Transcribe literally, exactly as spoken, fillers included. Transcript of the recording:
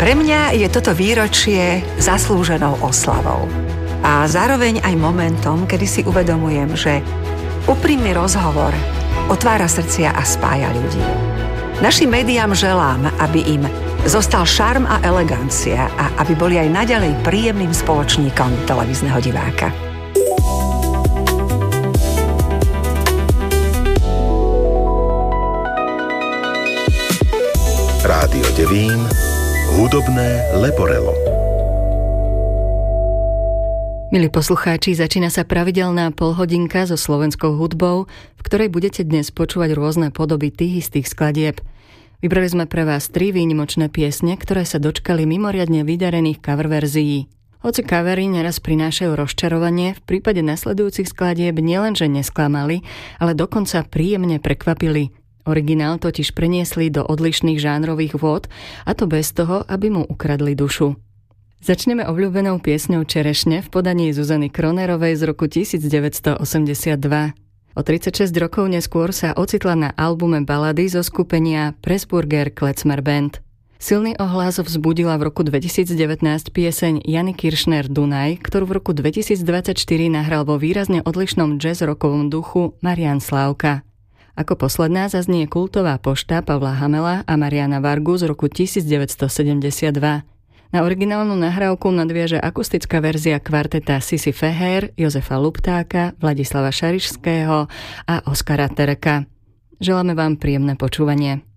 Pre mňa je toto výročie zaslúženou oslavou. A zároveň aj momentom, kedy si uvedomujem, že úprimný rozhovor otvára srdcia a spája ľudí. Našim médiám želám, aby im zostal šarm a elegancia a aby boli aj naďalej príjemným spoločníkom televízneho diváka. Rádio Devín, hudobné leporelo. Milí poslucháči, začína sa pravidelná polhodinka so slovenskou hudbou, v ktorej budete dnes počúvať rôzne podoby tých istých skladieb. Vybrali sme pre vás tri výnimočné piesne, ktoré sa dočkali mimoriadne vydarených cover verzií. Hoci covery neraz prinášajú rozčarovanie, v prípade nasledujúcich skladieb nielenže nesklamali, ale dokonca príjemne prekvapili. Originál totiž preniesli do odlišných žánrových vôd, a to bez toho, aby mu ukradli dušu. Začneme obľúbenou piesňou Čerešne v podaní Zuzany Kronerovej z roku devätnásťstoosemdesiatdva. O tridsaťšesť rokov neskôr sa ocitla na albume balady zo skupenia Pressburger Klezmer Band. Silný ohlas vzbudila v roku dvetisícdevätnásť pieseň Jany Kiršner Dunaj, ktorú v roku dvetisícdvadsaťštyri nahral vo výrazne odlišnom jazz-rockovom duchu Marián Slávka. Ako posledná zaznie kultová Pošta Pavla Hamela a Mariana Vargu z roku devätnásťstosedemdesiatdva. Na originálnu nahrávku nadviaže akustická verzia kvarteta Sisi Feher, Jozefa Luptáka, Vladislava Šarišského a Oskara Tereka. Želáme vám príjemné počúvanie.